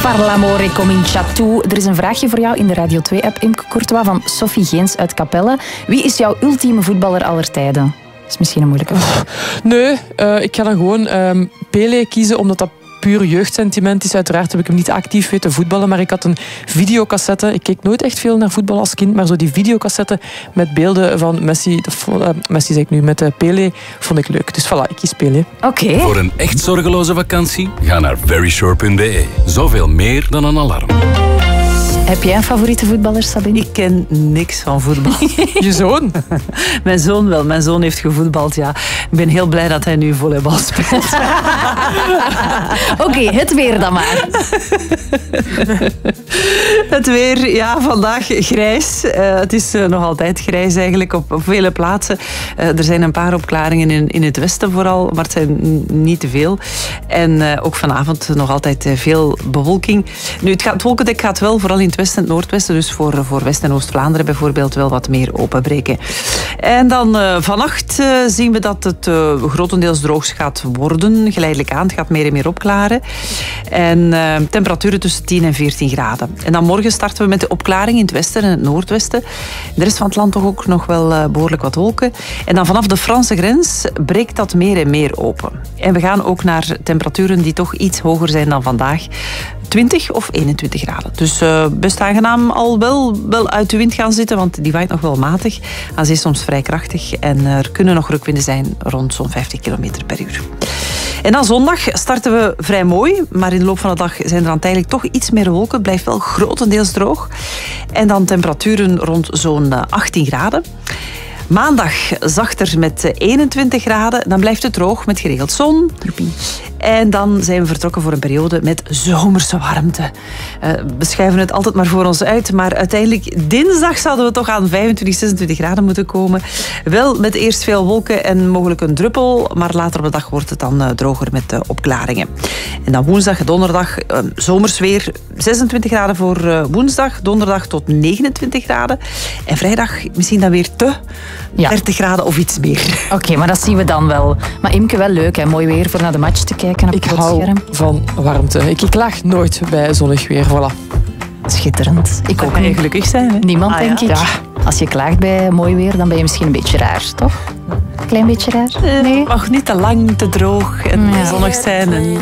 Par l'amore comincia tu. Er is een vraagje voor jou in de Radio 2-app, Imke Courtois, van Sophie Geens uit Capelle. Wie is jouw ultieme voetballer aller tijden? Dat is misschien een moeilijke vraag. Nee, ik ga dan gewoon Pelé kiezen, omdat dat puur jeugdsentiment is. Uiteraard heb ik hem niet actief weten voetballen, maar ik had een videocassette. Ik keek nooit echt veel naar voetbal als kind, maar zo die videocassette met beelden van Messi, Messi zeg ik nu, met Pelé, vond ik leuk. Dus voilà, ik kies Pelé. Oké. Voor een echt zorgeloze vakantie, ga naar verysure.be. Zoveel meer dan een alarm. Heb jij een favoriete voetballer, Sabine? Ik ken niks van voetbal. Je zoon? Mijn zoon wel. Mijn zoon heeft gevoetbald, ja. Ik ben heel blij dat hij nu volleybal speelt. Oké, het weer dan maar. Het weer, ja, vandaag grijs. Het is nog altijd grijs eigenlijk op vele plaatsen. Er zijn een paar opklaringen in het westen vooral, maar het zijn niet te veel. En ook vanavond nog altijd veel bewolking. Nu, het wolkendek gaat wel vooral in het westen en het noordwesten, dus voor West- en Oost-Vlaanderen bijvoorbeeld wel wat meer openbreken. En dan vannacht zien we dat het grotendeels droog gaat worden, geleidelijk aan. Het gaat meer en meer opklaren. En temperaturen tussen 10 en 14 graden. En dan morgen starten we met de opklaring in het westen en het noordwesten. De rest van het land toch ook nog wel behoorlijk wat wolken. En dan vanaf de Franse grens breekt dat meer en meer open. En we gaan ook naar temperaturen die toch iets hoger zijn dan vandaag. 20 of 21 graden. Dus best aangenaam al wel uit de wind gaan zitten, want die waait nog wel matig. Aan zee soms vrij krachtig en er kunnen nog rukwinden zijn rond zo'n 50 km per uur. En dan zondag starten we vrij mooi, maar in de loop van de dag zijn er dan tijdelijk toch iets meer wolken. Het blijft wel grotendeels droog. En dan temperaturen rond zo'n 18 graden. Maandag zachter met 21 graden. Dan blijft het droog met geregeld zon. En dan zijn we vertrokken voor een periode met zomerse warmte. We schuiven het altijd maar voor ons uit. Maar uiteindelijk dinsdag zouden we toch aan 25, 26 graden moeten komen. Wel met eerst veel wolken en mogelijk een druppel. Maar later op de dag wordt het dan droger met opklaringen. En dan woensdag en donderdag zomers weer. 26 graden voor woensdag. Donderdag tot 29 graden. En vrijdag misschien dan weer 30 graden of iets meer. Oké, maar dat zien we dan wel. Maar Imke, wel leuk, hè? Mooi weer voor naar de match te kijken op Ik het hou scherm. van warmte. Ik klaag nooit bij zonnig weer. Voilà. Schitterend. Ik ook Kan je niet. gelukkig zijn, hè? Niemand, denk ik. Ja. Als je klaagt bij mooi weer, dan ben je misschien een beetje raar, toch? Klein beetje raar? Nee. Het mag niet te lang, te droog en zonnig zijn. En